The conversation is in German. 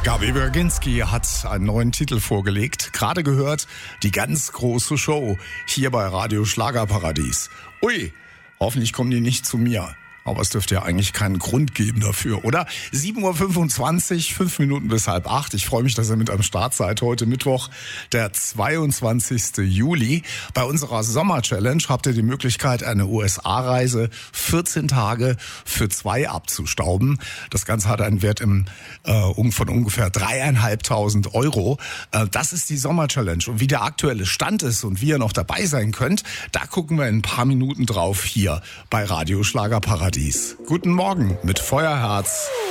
Gabi Berginski hat einen neuen Titel vorgelegt. Gerade gehört, die ganz große Show hier bei Radio Schlagerparadies. Ui, hoffentlich kommen die nicht zu mir. Aber es dürfte ja eigentlich keinen Grund geben dafür, oder? 7.25 Uhr, 5 Minuten bis 7:30. Ich freue mich, dass ihr mit am Start seid. Heute Mittwoch, der 22. Juli. Bei unserer Sommer-Challenge habt ihr die Möglichkeit, eine USA-Reise 14 Tage für 2 abzustauben. Das Ganze hat einen Wert von ungefähr 3.500 Euro. Das ist die Sommer-Challenge. Und wie der aktuelle Stand ist und wie ihr noch dabei sein könnt, da gucken wir in ein paar Minuten drauf hier bei Radio Schlagerparadies. Guten Morgen mit Feuerherz.